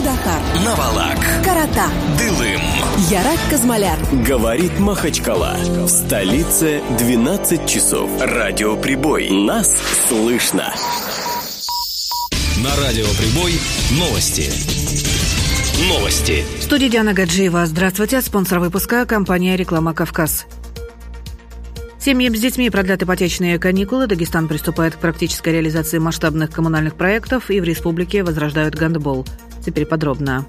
Кудахар, Навалак, Карата, Дылым, Ярак Казмаляр. Говорит Махачкала. В столице 12 часов. Радио Прибой. Нас слышно. На Радио Прибой новости. Новости. В студии Диана Гаджиева. Здравствуйте. Спонсор выпуска – компания «Реклама Кавказ». Семьям с детьми продлят ипотечные каникулы. Дагестан приступает к практической реализации масштабных коммунальных проектов, и в республике возрождают гандбол. Теперь подробно.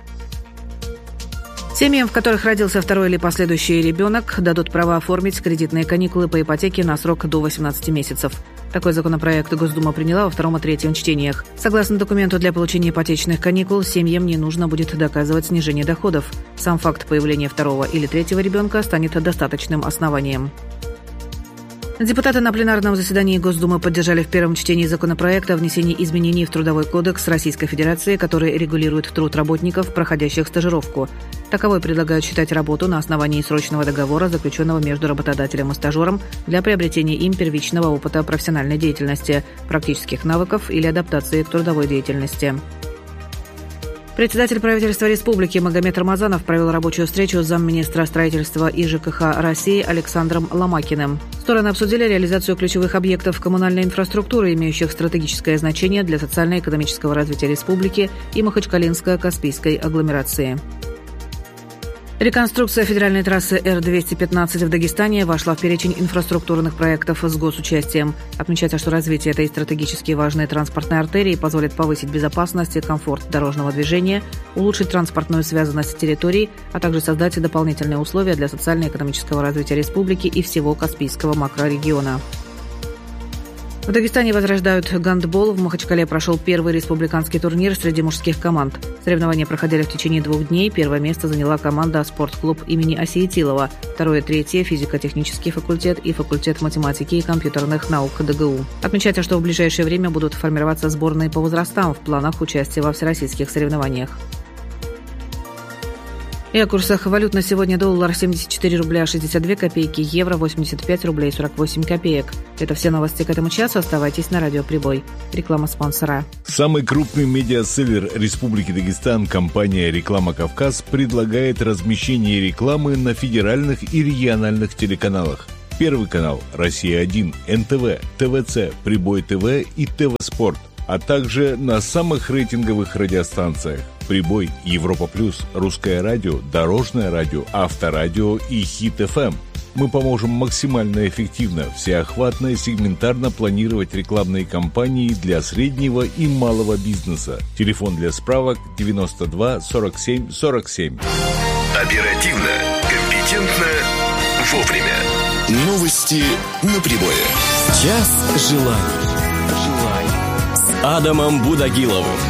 Семьям, в которых родился второй или последующий ребенок, дадут право оформить кредитные каникулы по ипотеке на срок до 18 месяцев. Такой законопроект Госдума приняла во втором и третьем чтениях. Согласно документу, для получения ипотечных каникул семьям не нужно будет доказывать снижение доходов. Сам факт появления второго или третьего ребенка станет достаточным основанием. Депутаты на пленарном заседании Госдумы поддержали в первом чтении законопроект о внесении изменений в Трудовой кодекс Российской Федерации, который регулирует труд работников, проходящих стажировку. Таковой предлагают считать работу на основании срочного договора, заключенного между работодателем и стажером, для приобретения им первичного опыта профессиональной деятельности, практических навыков или адаптации к трудовой деятельности. Председатель правительства республики Магомед Рамазанов провел рабочую встречу с замминистра строительства и ЖКХ России Александром Ломакиным. Стороны обсудили реализацию ключевых объектов коммунальной инфраструктуры, имеющих стратегическое значение для социально-экономического развития республики и Махачкалинско-Каспийской агломерации. Реконструкция федеральной трассы Р-215 в Дагестане вошла в перечень инфраструктурных проектов с госучастием. Отмечается, что развитие этой стратегически важной транспортной артерии позволит повысить безопасность и комфорт дорожного движения, улучшить транспортную связанность территорий, а также создать дополнительные условия для социально-экономического развития республики и всего Каспийского макрорегиона. В Дагестане возрождают гандбол. В Махачкале прошел первый республиканский турнир среди мужских команд. Соревнования проходили в течение 2 дней. Первое место заняла команда «Спортклуб» имени Осиетилова. Второе и третье – физико-технический факультет и факультет математики и компьютерных наук ДГУ. Отмечается, что в ближайшее время будут формироваться сборные по возрастам в планах участия во всероссийских соревнованиях. И о курсах валют на сегодня: доллар 74 рубля 62 копейки, евро 85 рублей 48 копеек. Это все новости к этому часу. Оставайтесь на Радио Прибой. Реклама спонсора. Самый крупный медиаселлер Республики Дагестан, компания «Реклама Кавказ», предлагает размещение рекламы на федеральных и региональных телеканалах. Первый канал «Россия-1», НТВ, ТВЦ, Прибой ТВ и ТВ Спорт, а также на самых рейтинговых радиостанциях: Прибой, Европа Плюс, Русское радио, Дорожное радио, Авторадио и Хит-ФМ. Мы поможем максимально эффективно, всеохватно и сегментарно планировать рекламные кампании для среднего и малого бизнеса. Телефон для справок 92 47 47. Оперативно, компетентно, вовремя. Новости на Прибое. Час желаний. С Адамом Будагиловым.